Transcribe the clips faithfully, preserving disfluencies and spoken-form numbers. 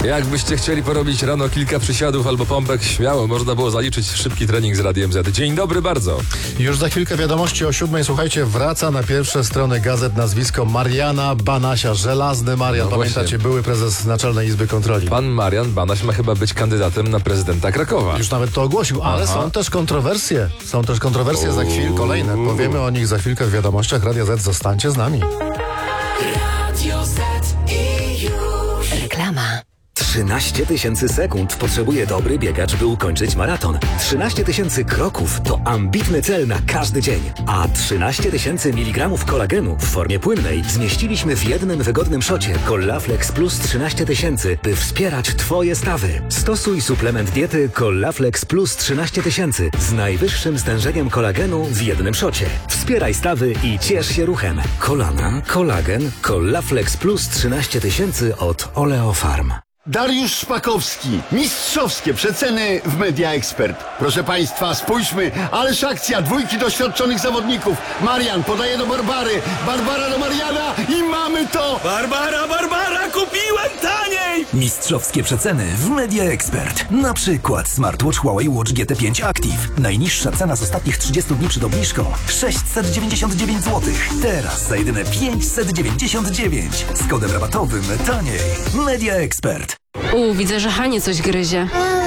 Jakbyście chcieli porobić rano kilka przysiadów albo pompek, śmiało, można było zaliczyć szybki trening z Radiem Z. Dzień dobry bardzo. Już za chwilkę wiadomości o siódmej. Słuchajcie, wraca na pierwsze strony gazet nazwisko Mariana Banasia. Żelazny Marian, No pamiętacie, właśnie. były prezes Naczelnej Izby Kontroli. Pan Marian Banaś ma chyba być kandydatem na prezydenta Krakowa. Już nawet to ogłosił, ale Aha. są też kontrowersje. Są też kontrowersje za chwilę, kolejne. Powiemy o nich za chwilkę w wiadomościach Radia Z. Zostańcie z nami. Radio Z i już. Reklama. trzynaście tysięcy sekund potrzebuje dobry biegacz, by ukończyć maraton. trzynaście tysięcy kroków to ambitny cel na każdy dzień. A trzynaście tysięcy miligramów kolagenu w formie płynnej zmieściliśmy w jednym wygodnym szocie Collaflex Plus trzynaście tysięcy, by wspierać Twoje stawy. Stosuj suplement diety Collaflex Plus trzynaście tysięcy z najwyższym stężeniem kolagenu w jednym szocie. Wspieraj stawy i ciesz się ruchem. Kolana, kolagen, Collaflex Plus trzynaście tysięcy od Oleofarm. Dariusz Szpakowski. Mistrzowskie przeceny w Media Expert. Proszę Państwa, spójrzmy, ależ akcja dwójki doświadczonych zawodników. Marian podaje do Barbary, Barbara do Mariana i mamy to! Barbara, Barbara, kupiłem taniej! Mistrzowskie przeceny w Media Expert. Na przykład smartwatch Huawei Watch G T pięć Active. Najniższa cena z ostatnich trzydziestu dni przed obniżką sześćset dziewięćdziesiąt dziewięć złotych. Teraz za jedyne pięćset dziewięćdziesiąt dziewięć. Z kodem rabatowym taniej. Media Expert. U, widzę, że Hanie coś gryzie.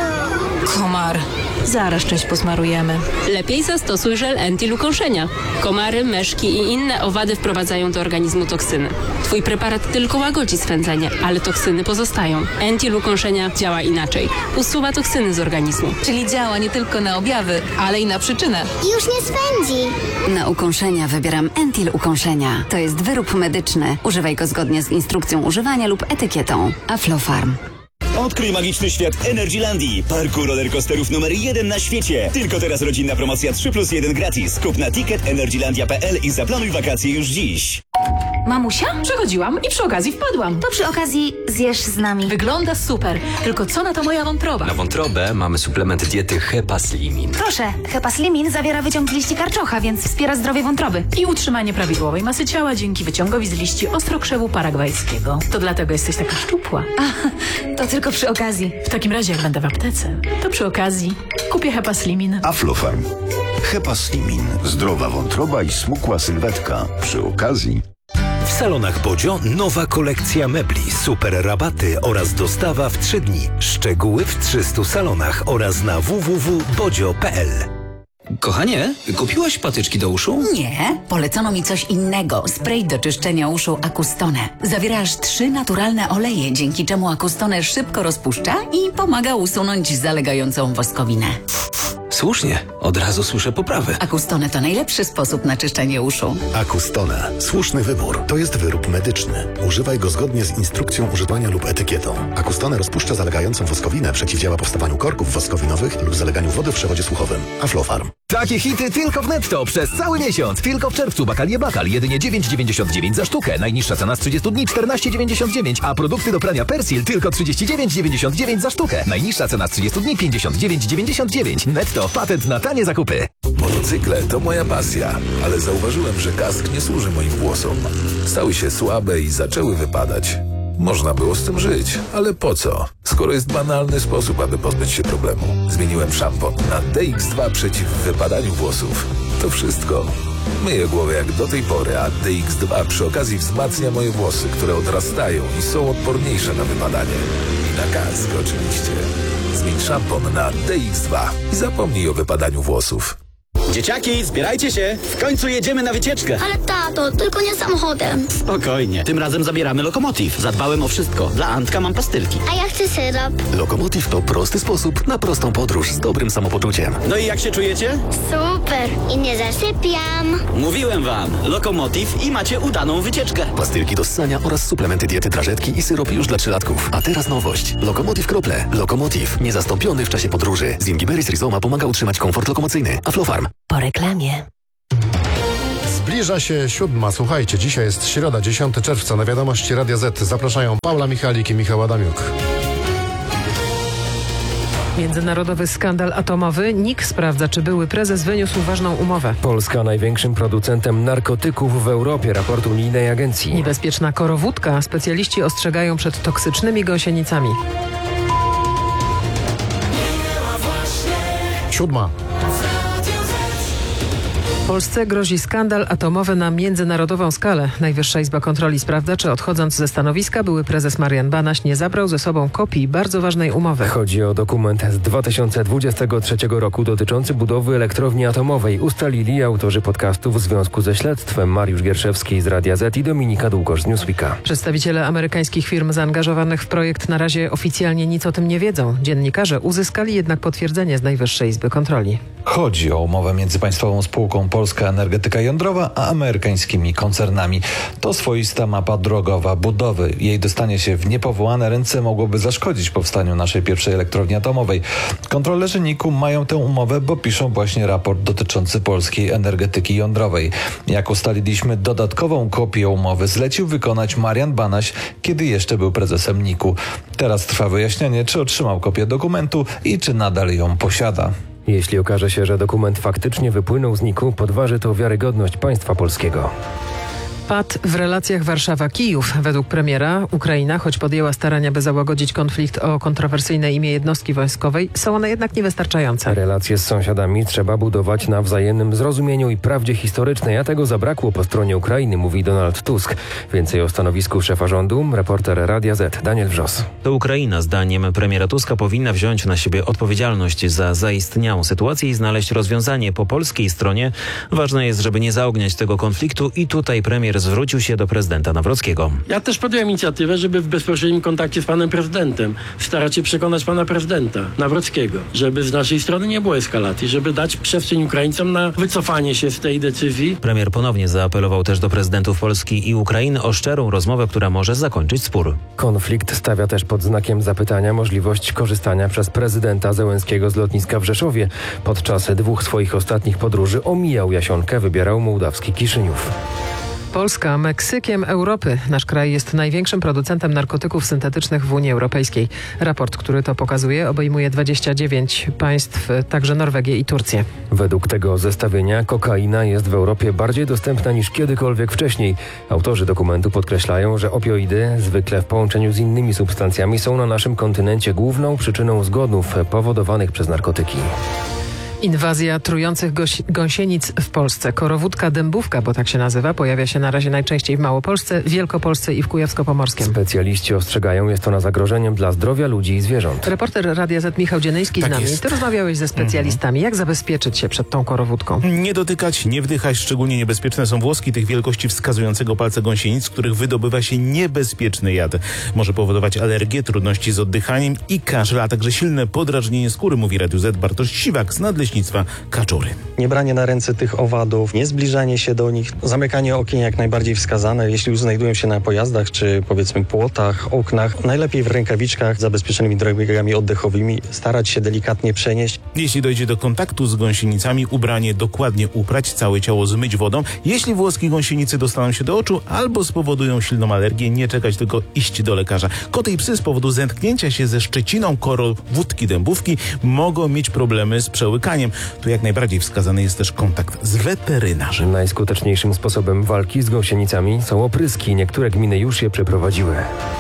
Komar. Zaraz część posmarujemy. Lepiej zastosuj żel Entil-ukąszenia. Komary, myszki i inne owady wprowadzają do organizmu toksyny. Twój preparat tylko łagodzi swędzenie, ale toksyny pozostają. Entil-ukąszenia działa inaczej. Usuwa toksyny z organizmu. Czyli działa nie tylko na objawy, ale i na przyczynę. Już nie swędzi. Na ukąszenia wybieram Entil Ukąszenia. To jest wyrób medyczny. Używaj go zgodnie z instrukcją używania lub etykietą. Aflofarm. Odkryj magiczny świat Energylandii, parku rollercoasterów numer jeden na świecie. Tylko teraz rodzinna promocja trzy plus jeden gratis. Kup na ticket energylandia kropka p l i zaplanuj wakacje już dziś. Mamusia? Przechodziłam i przy okazji wpadłam. To przy okazji zjesz z nami. Wygląda super, tylko co na to moja wątroba? Na wątrobę mamy suplement diety Hepaslimin. Proszę, Hepaslimin zawiera wyciąg z liści karczocha, więc wspiera zdrowie wątroby. I utrzymanie prawidłowej masy ciała dzięki wyciągowi z liści ostrokrzewu paragwajskiego. To dlatego jesteś taka szczupła. A, to tylko przy okazji. W takim razie jak będę w aptece, to przy okazji kupię Hepaslimin. Aflofarm. Hepaslimin. Zdrowa wątroba i smukła sylwetka. Przy okazji. W salonach Bodzio nowa kolekcja mebli, super rabaty oraz dostawa w trzy dni. Szczegóły w trzystu salonach oraz na w w w kropka bodzio kropka p l. Kochanie, kupiłaś patyczki do uszu? Nie, polecono mi coś innego. Spray do czyszczenia uszu Acustone. Zawiera aż trzy naturalne oleje, dzięki czemu Acustone szybko rozpuszcza i pomaga usunąć zalegającą woskowinę. Słusznie, od razu słyszę poprawę. Acustone to najlepszy sposób na czyszczenie uszu. Acustone. Słuszny wybór. To jest wyrób medyczny. Używaj go zgodnie z instrukcją używania lub etykietą. Acustone rozpuszcza zalegającą woskowinę, przeciwdziała powstawaniu korków woskowinowych lub zaleganiu wody w przewodzie słuchowym. Aflofarm. Takie hity tylko w Netto przez cały miesiąc. Tylko w czerwcu Bakalie Bakal jedynie dziewięć dziewięćdziesiąt dziewięć za sztukę. Najniższa cena z trzydziestu dni czternaście dziewięćdziesiąt dziewięć, a produkty do prania Persil tylko trzydzieści dziewięć dziewięćdziesiąt dziewięć za sztukę. Najniższa cena z trzydziestu dni pięćdziesiąt dziewięć dziewięćdziesiąt dziewięć. Netto, patent na tanie zakupy. Motocykle to moja pasja, ale zauważyłem, że kask nie służy moim włosom. Stały się słabe i zaczęły wypadać. Można było z tym żyć, ale po co? Skoro jest banalny sposób, aby pozbyć się problemu. Zmieniłem szampon na D X dwa przeciw wypadaniu włosów. To wszystko. Myję głowę jak do tej pory, a D X dwa przy okazji wzmacnia moje włosy, które odrastają i są odporniejsze na wypadanie. I na kask oczywiście. Zmień szampon na D X dwa i zapomnij o wypadaniu włosów. Dzieciaki, zbierajcie się! W końcu jedziemy na wycieczkę! Ale tato, tylko nie samochodem. Spokojnie, tym razem zabieramy Lokomotiv. Zadbałem o wszystko. Dla Antka mam pastylki. A ja chcę syrop. Lokomotiv to prosty sposób na prostą podróż z dobrym samopoczuciem. No i jak się czujecie? Super. I nie zasypiam. Mówiłem wam, Lokomotiv i macie udaną wycieczkę. Pastylki do ssania oraz suplementy diety drażetki i syrop już dla trzylatków. A teraz nowość. Lokomotiv krople. Lokomotiv. Niezastąpiony w czasie podróży. Zingiberis rhizoma pomaga utrzymać komfort lokomocyjny. Aflofarm. Po reklamie. Zbliża się siódma. Słuchajcie, dzisiaj jest środa, dziesiątego czerwca. Na wiadomości Radia Z zapraszają Paula Michalik i Michał Adamiuk. Międzynarodowy skandal atomowy. N I K sprawdza, czy były prezes wyniósł ważną umowę. Polska największym producentem narkotyków w Europie, raport unijnej agencji. Niebezpieczna korowódka. Specjaliści ostrzegają przed toksycznymi gąsienicami. Siódma. Polsce grozi skandal atomowy na międzynarodową skalę. Najwyższa Izba Kontroli sprawdza, czy odchodząc ze stanowiska były prezes Marian Banaś nie zabrał ze sobą kopii bardzo ważnej umowy. Chodzi o dokument z dwa tysiące dwudziestego trzeciego roku dotyczący budowy elektrowni atomowej. Ustalili autorzy podcastu w związku ze śledztwem Mariusz Gierszewski z Radia Z i Dominika Długosz z Newsweeka. Przedstawiciele amerykańskich firm zaangażowanych w projekt na razie oficjalnie nic o tym nie wiedzą. Dziennikarze uzyskali jednak potwierdzenie z Najwyższej Izby Kontroli. Chodzi o umowę między państwową spółką Polska Energetyka Jądrowa a amerykańskimi koncernami. To swoista mapa drogowa budowy. Jej dostanie się w niepowołane ręce mogłoby zaszkodzić powstaniu naszej pierwszej elektrowni atomowej. Kontrolerzy N I K-u mają tę umowę, bo piszą właśnie raport dotyczący polskiej energetyki jądrowej. Jak ustaliliśmy, dodatkową kopię umowy zlecił wykonać Marian Banaś, kiedy jeszcze był prezesem N I K-u. Teraz trwa wyjaśnienie, czy otrzymał kopię dokumentu i czy nadal ją posiada. Jeśli okaże się, że dokument faktycznie wypłynął z N I K-u, podważy to wiarygodność państwa polskiego. Pad w relacjach Warszawa-Kijów. Według premiera Ukraina, choć podjęła starania, by załagodzić konflikt o kontrowersyjne imię jednostki wojskowej, są one jednak niewystarczające. Relacje z sąsiadami trzeba budować na wzajemnym zrozumieniu i prawdzie historycznej, a tego zabrakło po stronie Ukrainy, mówi Donald Tusk. Więcej o stanowisku szefa rządu, reporter Radia Z, Daniel Wrzos. To Ukraina, zdaniem premiera Tuska, powinna wziąć na siebie odpowiedzialność za zaistniałą sytuację i znaleźć rozwiązanie po polskiej stronie. Ważne jest, żeby nie zaogniać tego konfliktu i tutaj premier zwrócił się do prezydenta Nawrockiego. Ja też podjąłem inicjatywę, żeby w bezpośrednim kontakcie z panem prezydentem starać się przekonać pana prezydenta Nawrockiego, żeby z naszej strony nie było eskalacji, żeby dać przestrzeń Ukraińcom na wycofanie się z tej decyzji. Premier ponownie zaapelował też do prezydentów Polski i Ukrainy o szczerą rozmowę, która może zakończyć spór. Konflikt stawia też pod znakiem zapytania możliwość korzystania przez prezydenta Zełenskiego z lotniska w Rzeszowie. Podczas dwóch swoich ostatnich podróży omijał Jasionkę, wybierał mołdawski Kiszyniów. Polska Meksykiem Europy. Nasz kraj jest największym producentem narkotyków syntetycznych w Unii Europejskiej. Raport, który to pokazuje, obejmuje dwadzieścia dziewięć państw, także Norwegię i Turcję. Według tego zestawienia kokaina jest w Europie bardziej dostępna niż kiedykolwiek wcześniej. Autorzy dokumentu podkreślają, że opioidy, zwykle w połączeniu z innymi substancjami, są na naszym kontynencie główną przyczyną zgonów powodowanych przez narkotyki. Inwazja trujących goś- gąsienic w Polsce. Korowódka dębówka, bo tak się nazywa, pojawia się na razie najczęściej w Małopolsce, Wielkopolsce i w Kujawsko-Pomorskiem. Specjaliści ostrzegają, jest ona zagrożeniem dla zdrowia ludzi i zwierząt. Reporter Radia Z Michał Dzienyjski Tak z nami. jest. Ty rozmawiałeś ze specjalistami. Jak zabezpieczyć się przed tą korowódką? Nie dotykać, nie wdychać. Szczególnie niebezpieczne są włoski tych wielkości wskazującego palca gąsienic, z których wydobywa się niebezpieczny jad. Może powodować alergię, trudności z oddychaniem i kaszel, a także silne podrażnienie skóry, mówi Radiu Z Bartosz Siwak z Nadleśnictwa Kaczury. Nie branie na ręce tych owadów, nie zbliżanie się do nich, zamykanie okien jak najbardziej wskazane, jeśli już znajdują się na pojazdach czy powiedzmy płotach, oknach, najlepiej w rękawiczkach z zabezpieczonymi drogami oddechowymi, starać się delikatnie przenieść. Jeśli dojdzie do kontaktu z gąsienicami, ubranie dokładnie uprać, całe ciało zmyć wodą. Jeśli włoski gąsienicy dostaną się do oczu albo spowodują silną alergię, nie czekać, tylko iść do lekarza. Koty i psy z powodu zetknięcia się ze szczeciną korowódki dębówki mogą mieć problemy z przełykaniem. Tu jak najbardziej wskazany jest też kontakt z weterynarzem. Najskuteczniejszym sposobem walki z gąsienicami są opryski. Niektóre gminy już je przeprowadziły.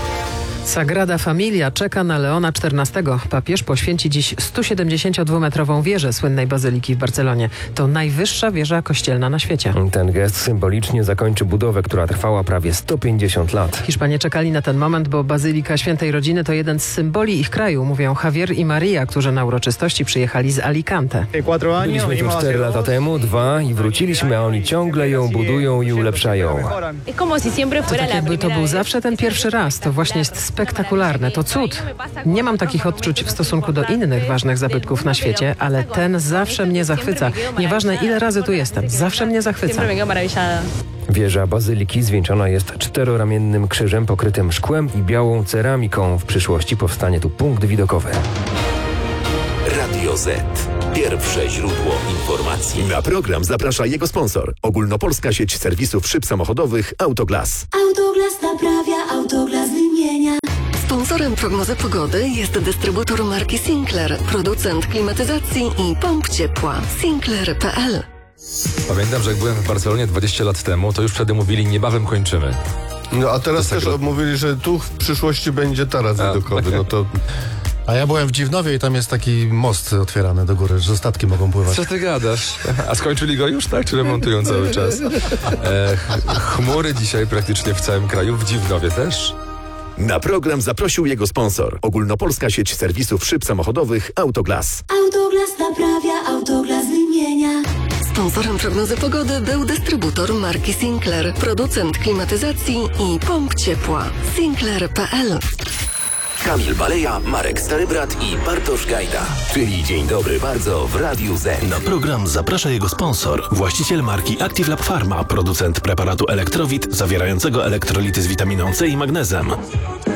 Sagrada Familia czeka na Leona czternastego. Papież poświęci dziś sto siedemdziesięciodwumetrową wieżę słynnej bazyliki w Barcelonie. To najwyższa wieża kościelna na świecie. Ten gest symbolicznie zakończy budowę, która trwała prawie sto pięćdziesiąt lat. Hiszpanie czekali na ten moment, bo Bazylika Świętej Rodziny to jeden z symboli ich kraju, mówią Javier i Maria, którzy na uroczystości przyjechali z Alicante. Byliśmy tu cztery lata temu, dwa i wróciliśmy, a oni ciągle ją budują i ulepszają. To tak jakby to był zawsze ten pierwszy raz. To właśnie jest spektakularne, to cud. Nie mam takich odczuć w stosunku do innych ważnych zabytków na świecie, ale ten zawsze mnie zachwyca. Nieważne ile razy tu jestem, zawsze mnie zachwyca. Wieża bazyliki zwieńczona jest czteroramiennym krzyżem pokrytym szkłem i białą ceramiką. W przyszłości powstanie tu punkt widokowy. Radio Z. Pierwsze źródło informacji. Na program zaprasza jego sponsor. Ogólnopolska sieć serwisów szyb samochodowych Autoglas. Autoglas naprawia, Autoglas wymienia. Stół Sponsorem prognozy pogody jest dystrybutor marki Sinclair, producent klimatyzacji i pomp ciepła. Sinclair kropka p l. Pamiętam, że jak byłem w Barcelonie dwadzieścia lat temu, to już wtedy mówili, niebawem kończymy. No a teraz też tak... mówili, że tu w przyszłości będzie taras widokowy, no to... A ja byłem w Dziwnowie i tam jest taki most otwierany do góry, że statki mogą pływać. Co ty gadasz? A skończyli go już, tak? Czy remontują cały czas? E, chmury dzisiaj praktycznie w całym kraju, w Dziwnowie też. Na program zaprosił jego sponsor. Ogólnopolska sieć serwisów szyb samochodowych Autoglas. Autoglas naprawia, Autoglas wymienia. Sponsorem prognozy pogody był dystrybutor marki Sinclair, producent klimatyzacji i pomp ciepła. Sinclair kropka p l. Kamil Baleja, Marek Starybrat i Bartosz Gajda. Czyli Dzień Dobry Bardzo w Radiu Z. Na program zaprasza jego sponsor, właściciel marki Active Lab Pharma, producent preparatu Elektrowit zawierającego elektrolity z witaminą C i magnezem.